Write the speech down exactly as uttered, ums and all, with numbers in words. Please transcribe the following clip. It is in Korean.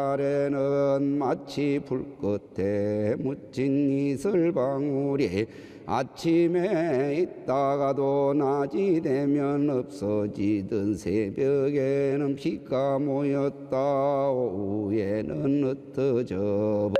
아래는 마치 불끝에 묻힌 이슬방울이 아침에 있다가도 낮이 되면 없어지던 새벽에는 비가 모였다 오후에는 흩어져